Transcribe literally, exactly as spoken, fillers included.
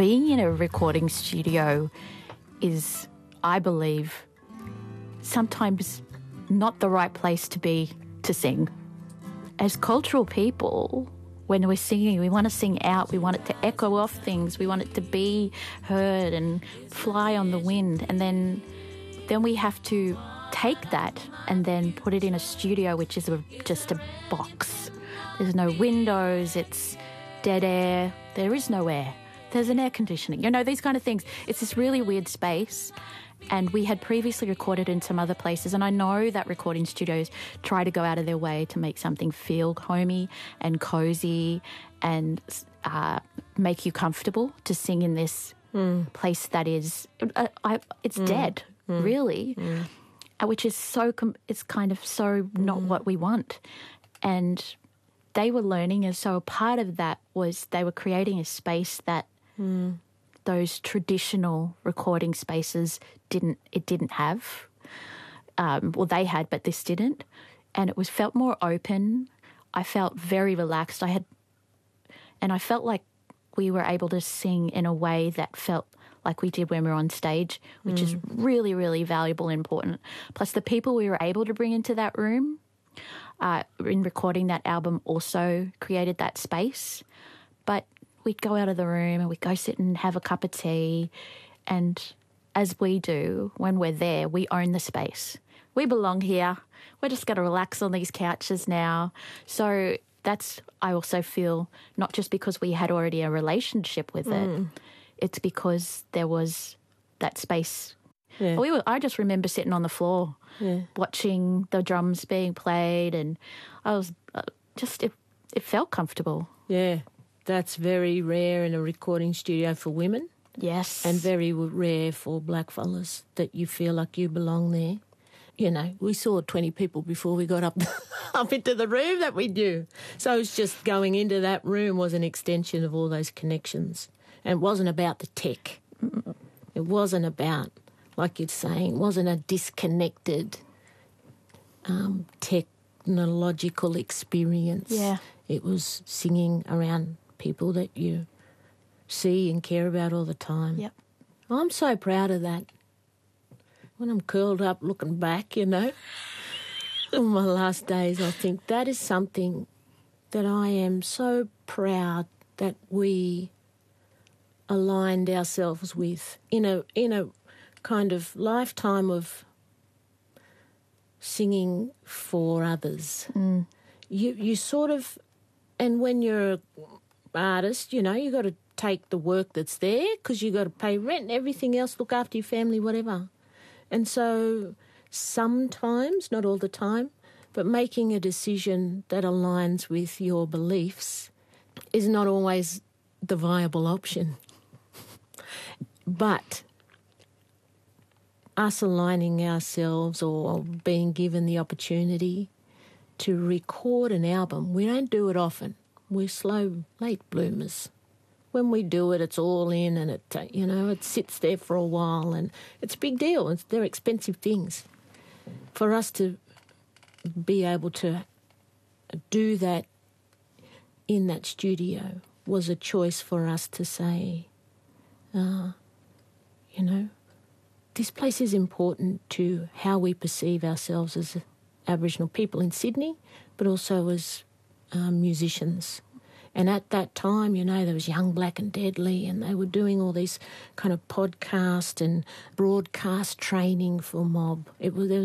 being in a recording studio is, I believe, sometimes not the right place to be to sing. As cultural people, when we're singing, we want to sing out, we want it to echo off things, we want it to be heard and fly on the wind, and then then we have to take that and then put it in a studio, which is a, just a box. There's no windows, it's dead air, there is no air. There's an air conditioning, you know, these kind of things. It's this really weird space, and we had previously recorded in some other places, and I know that recording studios try to go out of their way to make something feel homey and cozy and uh, make you comfortable to sing in this mm. place that is, uh, I, it's mm. dead, mm. really, mm. Uh, which is so, com- it's kind of so not mm. what we want. And they were learning, and so a part of that was they were creating a space that mm. those traditional recording spaces didn't, it didn't have. Um, well, they had, but this didn't. And it was felt more open. I felt very relaxed. I had, and I felt like we were able to sing in a way that felt like we did when we were on stage, which mm. is really, really valuable and important. Plus the people we were able to bring into that room uh, in recording that album also created that space. But we'd go out of the room and we'd go sit and have a cup of tea, and as we do when we're there, we own the space. We belong here. We're just going to relax on these couches now. So that's, I also feel, not just because we had already a relationship with it, mm. it's because there was that space. Yeah. We were, I just remember sitting on the floor yeah. watching the drums being played, and I was uh, just, it, it felt comfortable. Yeah, that's very rare in a recording studio for women. Yes. And very rare for black fellas, that you feel like you belong there. You know, we saw twenty people before we got up up into the room that we knew. So it's just going into that room was an extension of all those connections. And it wasn't about the tech. It wasn't about, like you're saying, it wasn't a disconnected um, technological experience. Yeah. It was singing around people that you see and care about all the time. Yep. I'm so proud of that. When I'm curled up looking back, you know, on my last days, I think that is something that I am so proud that we aligned ourselves with in a in a kind of lifetime of singing for others. Mm. You you sort of, and when you're an artist, you know, you got to take the work that's there because you got to pay rent and everything else, look after your family, whatever. And so sometimes, not all the time, but making a decision that aligns with your beliefs is not always the viable option. But us aligning ourselves or being given the opportunity to record an album, we don't do it often. We're slow, late bloomers. When we do it, it's all in, and it, you know, it sits there for a while, and it's a big deal. It's, they're expensive things. For us to be able to do that in that studio was a choice for us to say, uh, you know, this place is important to how we perceive ourselves as Aboriginal people in Sydney, but also as um, musicians. And at that time, you know, there was Young, Black and Deadly, and they were doing all these kind of podcast and broadcast training for mob. It was, there was